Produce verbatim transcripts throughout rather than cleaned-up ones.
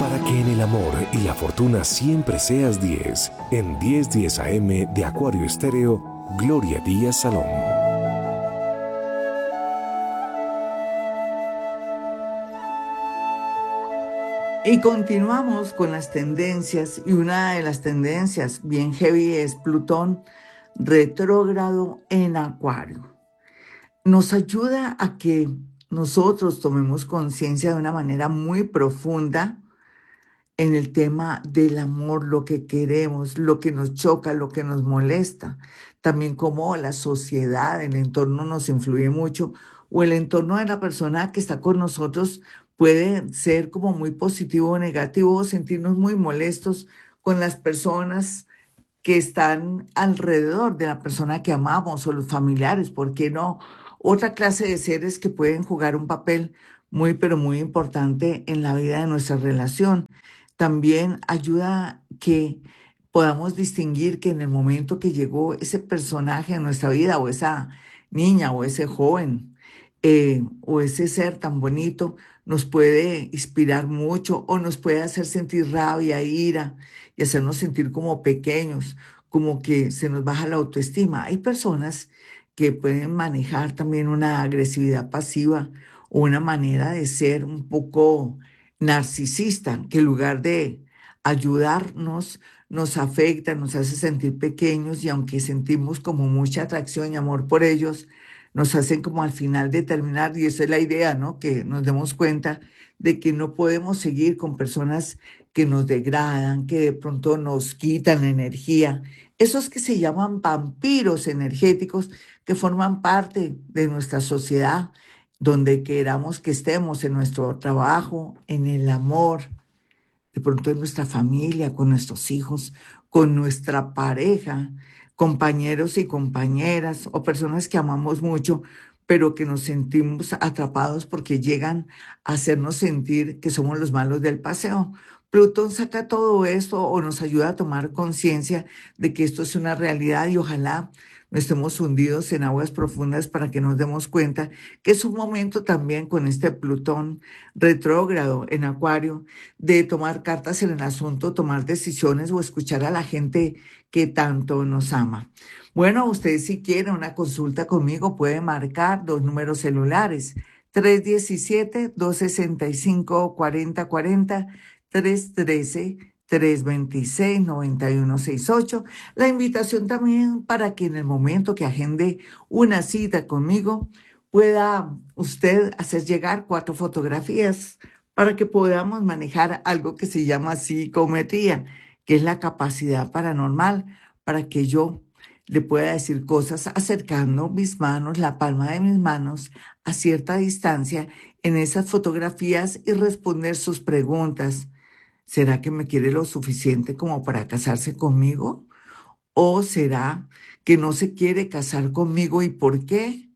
Para que en el amor y la fortuna siempre seas diez, en diez diez A M de Acuario Estéreo, Gloria Díaz Salón. Y continuamos con las tendencias, y una de las tendencias bien heavy es Plutón retrógrado en Acuario. Nos ayuda a que nosotros tomemos conciencia de una manera muy profunda en el tema del amor, lo que queremos, lo que nos choca, lo que nos molesta. También cómo la sociedad, el entorno nos influye mucho, o el entorno de la persona que está con nosotros puede ser como muy positivo o negativo, o sentirnos muy molestos con las personas que están alrededor de la persona que amamos o los familiares, ¿por qué no? Otra clase de seres que pueden jugar un papel muy, pero muy importante en la vida de nuestra relación. También ayuda que podamos distinguir que en el momento que llegó ese personaje en nuestra vida, o esa niña, o ese joven, eh, o ese ser tan bonito, nos puede inspirar mucho o nos puede hacer sentir rabia, ira y hacernos sentir como pequeños, como que se nos baja la autoestima. Hay personas que pueden manejar también una agresividad pasiva o una manera de ser un poco narcisista, que en lugar de ayudarnos, nos afecta, nos hace sentir pequeños, y aunque sentimos como mucha atracción y amor por ellos, nos hacen como al final determinar, y esa es la idea, ¿no? Que nos demos cuenta de que no podemos seguir con personas que nos degradan, que de pronto nos quitan energía. Esos que se llaman vampiros energéticos, que forman parte de nuestra sociedad, donde queramos que estemos, en nuestro trabajo, en el amor, de pronto en nuestra familia, con nuestros hijos, con nuestra pareja, compañeros y compañeras o personas que amamos mucho, pero que nos sentimos atrapados porque llegan a hacernos sentir que somos los malos del paseo. Plutón saca todo esto o nos ayuda a tomar conciencia de que esto es una realidad, y ojalá no estemos hundidos en aguas profundas para que nos demos cuenta que es un momento también, con este Plutón retrógrado en Acuario, de tomar cartas en el asunto, tomar decisiones o escuchar a la gente que tanto nos ama. Bueno, ustedes, si quieren una consulta conmigo, pueden marcar dos números celulares: tres diecisiete, dos sesenta y cinco, cuarenta cuarenta, tres trece, tres veintiséis, noventa y uno sesenta y ocho. La invitación también para que en el momento que agende una cita conmigo, pueda usted hacer llegar cuatro fotografías para que podamos manejar algo que se llama psicometría, que es la capacidad paranormal, para que yo le pueda decir cosas acercando mis manos, la palma de mis manos, a cierta distancia en esas fotografías, y responder sus preguntas. ¿Será que me quiere lo suficiente como para casarse conmigo? ¿O será que no se quiere casar conmigo, y por qué?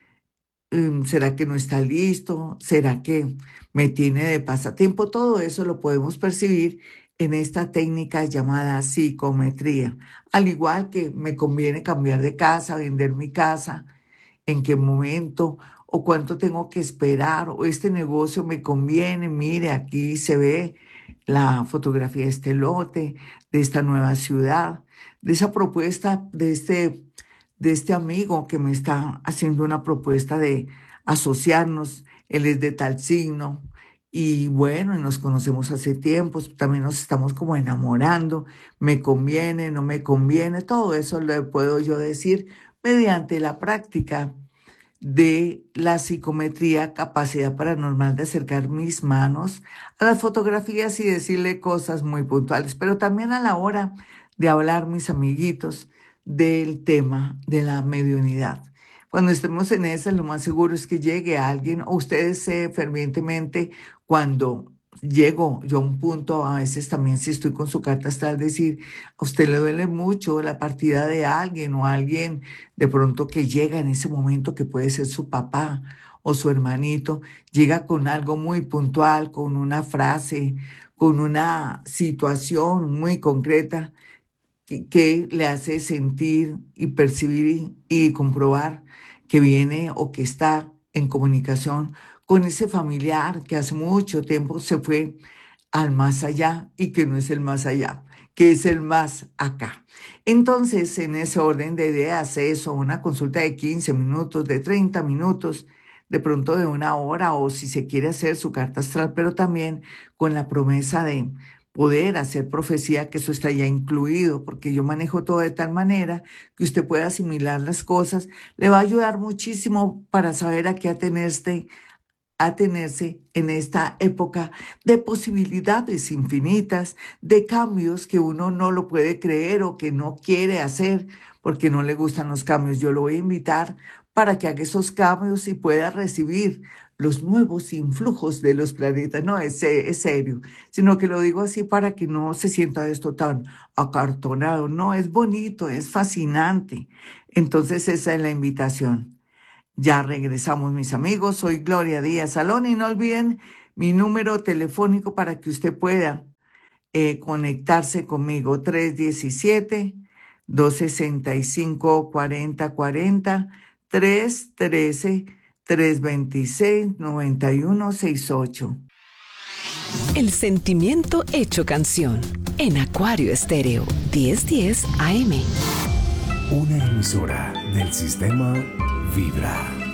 Mm, ¿Será que no está listo? ¿Será que me tiene de pasatiempo? Todo eso lo podemos percibir en esta técnica llamada psicometría. Al igual que me conviene cambiar de casa, vender mi casa, en qué momento o cuánto tengo que esperar, o este negocio me conviene. Mire, aquí se ve la fotografía de este lote, de esta nueva ciudad, de esa propuesta, de este, de este amigo que me está haciendo una propuesta de asociarnos. Él es de tal signo. Y bueno, y nos conocemos hace tiempo, también nos estamos como enamorando, me conviene, no me conviene, todo eso lo puedo yo decir mediante la práctica de la psicometría, capacidad paranormal de acercar mis manos a las fotografías y decirle cosas muy puntuales, pero también a la hora de hablar, mis amiguitos, del tema de la mediunidad. Cuando estemos en esa, lo más seguro es que llegue alguien, o ustedes eh, fervientemente, cuando llego yo a un punto, a veces también, si estoy con su carta astral, decir: a usted le duele mucho la partida de alguien, o alguien de pronto que llega en ese momento, que puede ser su papá o su hermanito, llega con algo muy puntual, con una frase, con una situación muy concreta que, que le hace sentir y percibir y, y comprobar que viene o que está en comunicación con ese familiar que hace mucho tiempo se fue al más allá y que no es el más allá, que es el más acá. Entonces, en ese orden de ideas, eso, una consulta de quince minutos, de treinta minutos, de pronto de una hora, o si se quiere hacer su carta astral, pero también con la promesa de poder hacer profecía, que eso está ya incluido, porque yo manejo todo de tal manera que usted pueda asimilar las cosas, le va a ayudar muchísimo para saber a qué atenerse a tenerse en esta época de posibilidades infinitas, de cambios que uno no lo puede creer o que no quiere hacer porque no le gustan los cambios. Yo lo voy a invitar para que haga esos cambios y pueda recibir los nuevos influjos de los planetas. No, es, se- es serio, sino que lo digo así para que no se sienta esto tan acartonado. No, es bonito, es fascinante. Entonces esa es la invitación. Ya regresamos, mis amigos. Soy Gloria Díaz Salón y no olviden mi número telefónico para que usted pueda eh, conectarse conmigo. Tres uno siete, dos seis cinco, cuarenta cuarenta, tres uno tres, tres dos seis, nueve uno seis ocho. El sentimiento hecho canción en Acuario Estéreo diez diez A M. Una emisora del sistema Vibra.